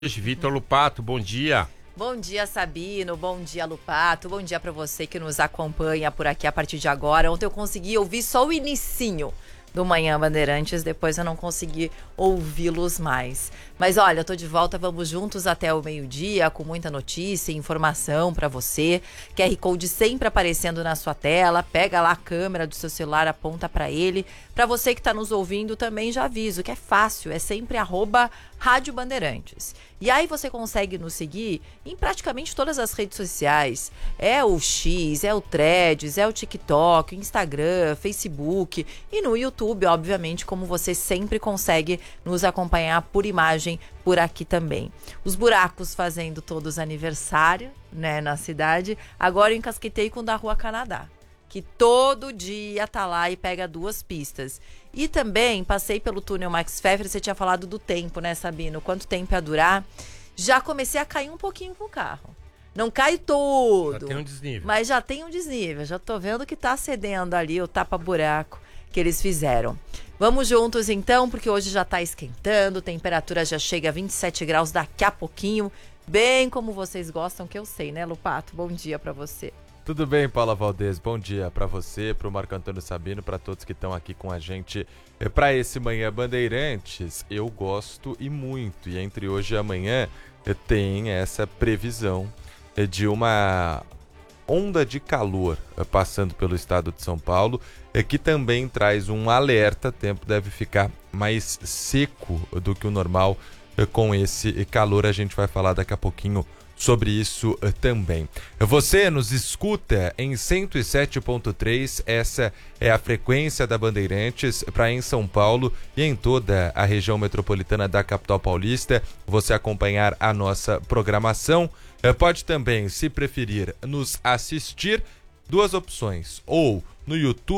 Vitor Lupato, bom dia. Bom dia, Sabino, bom dia, Lupato, bom dia para você que nos acompanha por aqui a partir de agora. Ontem eu consegui ouvir só o inicinho do Manhã Bandeirantes, depois eu não consegui ouvi-los mais. Mas olha, eu tô de volta, vamos juntos até o meio-dia, com muita notícia e informação para você. QR Code sempre aparecendo na sua tela, pega lá a câmera do seu celular, aponta para ele. Para você que tá nos ouvindo também já aviso que é fácil, é sempre @Rádio Bandeirantes. E aí você consegue nos seguir em praticamente todas as redes sociais. É o X, é o Threads, é o TikTok, o Instagram, Facebook e no YouTube, obviamente, como você sempre consegue nos acompanhar por imagem por aqui também. Os buracos fazendo todos aniversário, né, na cidade. Agora eu encasquetei com o da Rua Canadá, que todo dia tá lá e pega 2 pistas. E também passei pelo túnel Max Pfeffer, você tinha falado do tempo, né, Sabino? Quanto tempo ia durar? Já comecei a cair um pouquinho com o carro. Não cai tudo. Já tem um desnível. Mas já tem um desnível. Já tô vendo que tá cedendo ali o tapa-buraco que eles fizeram. Vamos juntos então, porque hoje já tá esquentando, temperatura já chega a 27 graus daqui a pouquinho. Bem como vocês gostam, que eu sei, né, Lupato? Bom dia pra você. Tudo bem, Paula Valdez? Bom dia para você, para o Marco Antônio Sabino, para todos que estão aqui com a gente para esse Manhã Bandeirantes. Eu gosto e muito, e entre hoje e amanhã tem essa previsão de uma onda de calor passando pelo estado de São Paulo, que também traz um alerta. O tempo deve ficar mais seco do que o normal com esse calor. A gente vai falar daqui a pouquinho sobre isso também. Você nos escuta em 107.3, essa é a frequência da Bandeirantes para em São Paulo e em toda a região metropolitana da capital paulista. Você acompanhar a nossa programação. Pode também, se preferir, nos assistir. 2 opções, ou no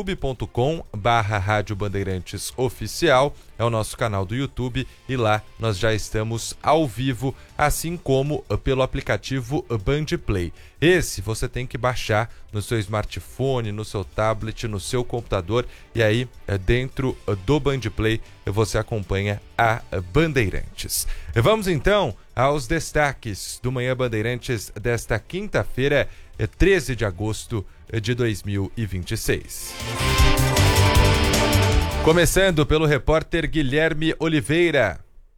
youtube.com/Rádio Bandeirantes Oficial, é o nosso canal do YouTube, e lá nós já estamos ao vivo, assim como pelo aplicativo Bandplay. Esse você tem que baixar no seu smartphone, no seu tablet, no seu computador, e aí dentro do Bandplay você acompanha a Bandeirantes. Vamos então aos destaques do Manhã Bandeirantes desta quinta-feira, 13 de agosto de 2026. Começando pelo repórter Guilherme Oliveira.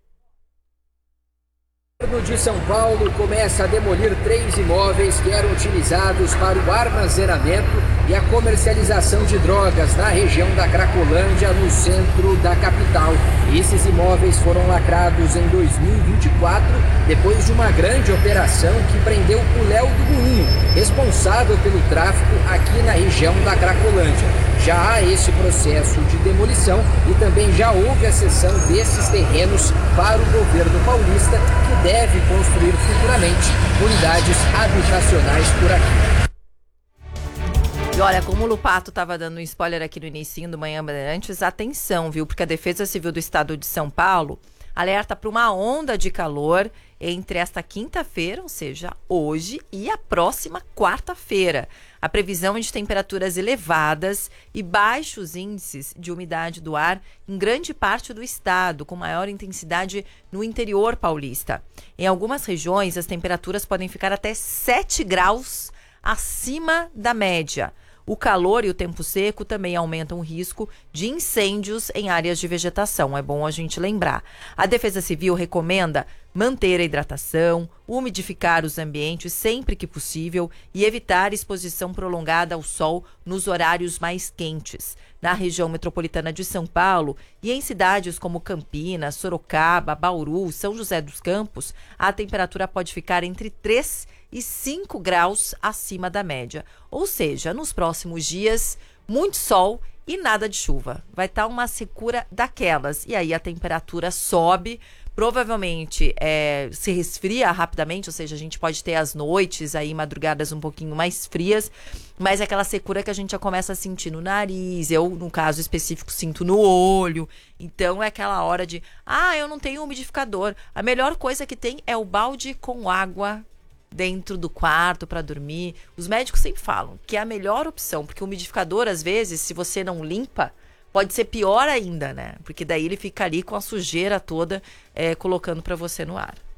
O governo de São Paulo começa a demolir 3 imóveis que eram utilizados para o armazenamento e a comercialização de drogas na região da Cracolândia, no centro da capital. Esses imóveis foram lacrados em 2024, depois de uma grande operação que prendeu o Léo do Burrinho, responsável pelo tráfico aqui na região da Cracolândia. Já há esse processo de demolição e também já houve a cessão desses terrenos para o governo paulista, que deve construir futuramente unidades habitacionais por aqui. E olha, como o Lupato estava dando um spoiler aqui no inicinho do Manhã Bandeirantes, atenção, viu? Porque a Defesa Civil do Estado de São Paulo alerta para uma onda de calor entre esta quinta-feira, ou seja, hoje, e a próxima quarta-feira. A previsão é de temperaturas elevadas e baixos índices de umidade do ar em grande parte do estado, com maior intensidade no interior paulista. Em algumas regiões, as temperaturas podem ficar até 7 graus acima da média. O calor e o tempo seco também aumentam o risco de incêndios em áreas de vegetação. É bom a gente lembrar. A Defesa Civil recomenda manter a hidratação, umidificar os ambientes sempre que possível e evitar exposição prolongada ao sol nos horários mais quentes. Na região metropolitana de São Paulo e em cidades como Campinas, Sorocaba, Bauru, São José dos Campos, a temperatura pode ficar entre 3 e 5 graus acima da média. Ou seja, nos próximos dias, muito sol e nada de chuva. Vai estar uma secura daquelas. E aí a temperatura sobe, provavelmente se resfria rapidamente, ou seja, a gente pode ter as noites aí, madrugadas um pouquinho mais frias, mas é aquela secura que a gente já começa a sentir no nariz, eu, no caso específico, sinto no olho. Então é aquela hora de, eu não tenho umidificador. A melhor coisa que tem é o balde com água dentro do quarto para dormir. Os médicos sempre falam que é a melhor opção, porque o umidificador, às vezes, se você não limpa, pode ser pior ainda, né? Porque daí ele fica ali com a sujeira toda colocando para você no ar.